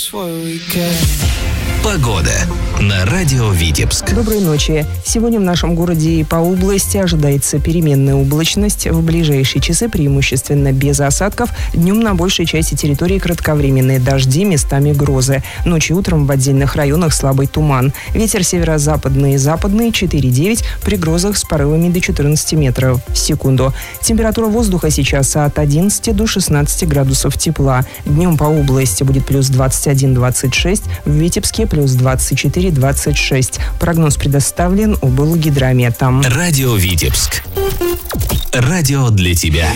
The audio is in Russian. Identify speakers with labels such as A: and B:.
A: Погода на радио Витебск.
B: Доброй ночи. Сегодня в нашем городе и по области ожидается переменная облачность. В ближайшие часы преимущественно без осадков. Днем на большей части территории кратковременные дожди, местами грозы. Ночью и утром в отдельных районах слабый туман. Ветер северо-западный и западный 4,9, при грозах с порывами до 14 метров в секунду. Температура воздуха сейчас от 11 до 16 градусов тепла. Днем по области будет плюс 21-26, в Витебске плюс 24-26. Прогноз предоставлен облгидрометом.
A: Радио Витебск. Радио для тебя.